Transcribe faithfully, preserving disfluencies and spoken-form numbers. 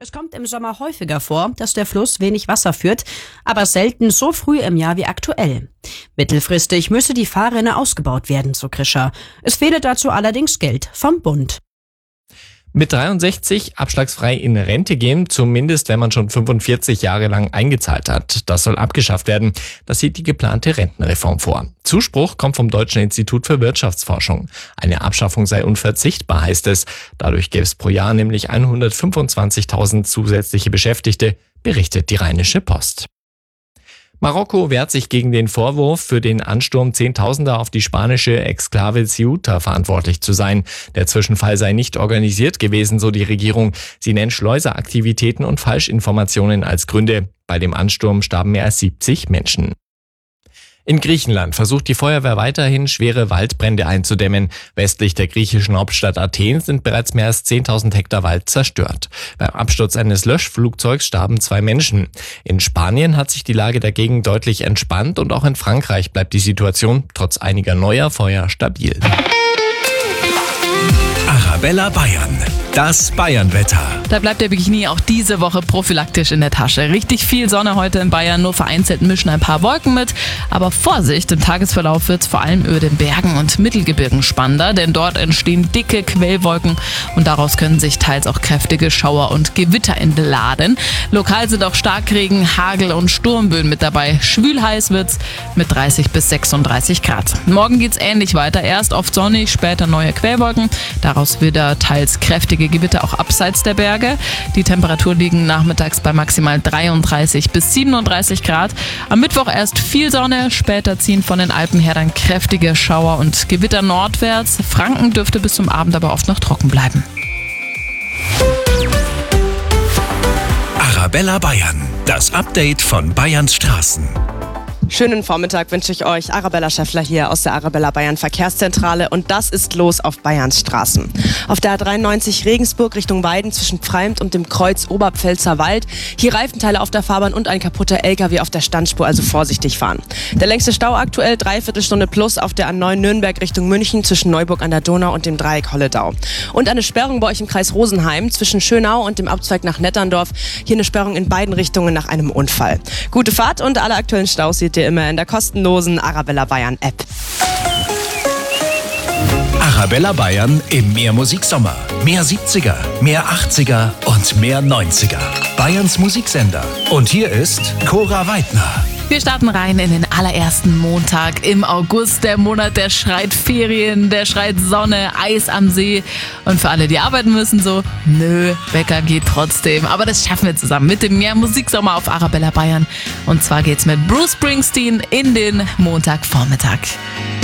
Es kommt im Sommer häufiger vor, dass der Fluss wenig Wasser führt, aber selten so früh im Jahr wie aktuell. Mittelfristig müsse die Fahrrinne ausgebaut werden, so Krischer. Es fehle dazu allerdings Geld vom Bund. Mit dreiundsechzig abschlagsfrei in Rente gehen, zumindest wenn man schon fünfundvierzig Jahre lang eingezahlt hat. Das soll abgeschafft werden. Das sieht die geplante Rentenreform vor. Zuspruch kommt vom Deutschen Institut für Wirtschaftsforschung. Eine Abschaffung sei unverzichtbar, heißt es. Dadurch gäbe es pro Jahr nämlich hundertfünfundzwanzigtausend zusätzliche Beschäftigte, berichtet die Rheinische Post. Marokko wehrt sich gegen den Vorwurf, für den Ansturm Zehntausender auf die spanische Exklave Ceuta verantwortlich zu sein. Der Zwischenfall sei nicht organisiert gewesen, so die Regierung. Sie nennt Schleuseraktivitäten und Falschinformationen als Gründe. Bei dem Ansturm starben mehr als siebzig Menschen. In Griechenland versucht die Feuerwehr weiterhin, schwere Waldbrände einzudämmen. Westlich der griechischen Hauptstadt Athen sind bereits mehr als zehntausend Hektar Wald zerstört. Beim Absturz eines Löschflugzeugs starben zwei Menschen. In Spanien hat sich die Lage dagegen deutlich entspannt und auch in Frankreich bleibt die Situation trotz einiger neuer Feuer stabil. Arabella Bayern, das Bayernwetter. Da bleibt der Bikini auch diese Woche prophylaktisch in der Tasche. Richtig viel Sonne heute in Bayern, nur vereinzelt mischen ein paar Wolken mit. Aber Vorsicht, im Tagesverlauf wird es vor allem über den Bergen und Mittelgebirgen spannender, denn dort entstehen dicke Quellwolken und daraus können sich teils auch kräftige Schauer und Gewitter entladen. Lokal sind auch Starkregen, Hagel und Sturmböen mit dabei. Schwül heiß wird's mit dreißig bis sechsunddreißig Grad. Morgen geht's ähnlich weiter. Erst oft sonnig, später neue Quellwolken. Daraus wieder teils kräftige Gewitter auch abseits der Berge. Die Temperaturen liegen nachmittags bei maximal dreiunddreißig bis siebenunddreißig Grad. Am Mittwoch erst viel Sonne, später ziehen von den Alpen her dann kräftige Schauer und Gewitter nordwärts. Franken dürfte bis zum Abend aber oft noch trocken bleiben. Arabella Bayern, das Update von Bayerns Straßen. Schönen Vormittag wünsche ich euch. Arabella Schäffler hier aus der Arabella Bayern Verkehrszentrale und das ist los auf Bayerns Straßen. Auf der A dreiundneunzig Regensburg Richtung Weiden zwischen Pfreimd und dem Kreuz Oberpfälzer Wald. Hier Reifenteile auf der Fahrbahn und ein kaputter L K W auf der Standspur, also vorsichtig fahren. Der längste Stau aktuell dreiviertel Stunde plus auf der A neun Nürnberg Richtung München zwischen Neuburg an der Donau und dem Dreieck Holledau. Und eine Sperrung bei euch im Kreis Rosenheim zwischen Schönau und dem Abzweig nach Netterndorf. Hier eine Sperrung in beiden Richtungen nach einem Unfall. Gute Fahrt und alle aktuellen Staus seht ihr immer in der kostenlosen Arabella Bayern App. Arabella Bayern im Mehr Musiksommer. Mehr siebziger, mehr achtziger und mehr neunziger. Bayerns Musiksender. Und hier ist Cora Weidner. Wir starten rein in den allerersten Montag im August. Der Monat, der schreit Ferien, der schreit Sonne, Eis am See. Und für alle, die arbeiten müssen, so, nö, Wecker geht trotzdem. Aber das schaffen wir zusammen mit dem Mehr Musiksommer auf Arabella Bayern. Und zwar geht's mit Bruce Springsteen in den Montagvormittag.